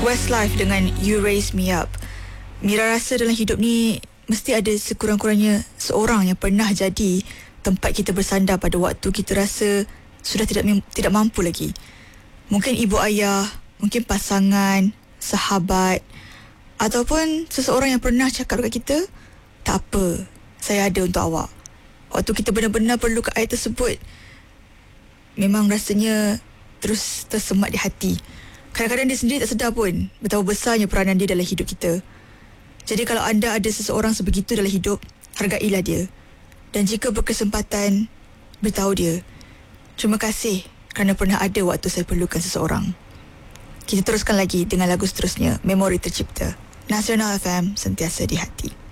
Westlife dengan You Raise Me Up. Mira rasa dalam hidup ni mesti ada sekurang-kurangnya seorang yang pernah jadi tempat kita bersandar pada waktu kita rasa sudah tidak mampu lagi. Mungkin ibu ayah, mungkin pasangan, sahabat, ataupun seseorang yang pernah cakap dekat kita, tak apa, saya ada untuk awak. Waktu kita benar-benar perlu ayat tersebut, memang rasanya terus tersemat di hati. Kadang-kadang dia sendiri tak sedar pun betapa besarnya peranan dia dalam hidup kita. Jadi kalau anda ada seseorang sebegitu dalam hidup, hargailah dia. Dan jika berkesempatan, beritahu dia, terima kasih kerana pernah ada waktu saya perlukan seseorang. Kita teruskan lagi dengan lagu seterusnya, Memori Tercipta. Nasional FM, sentiasa di hati.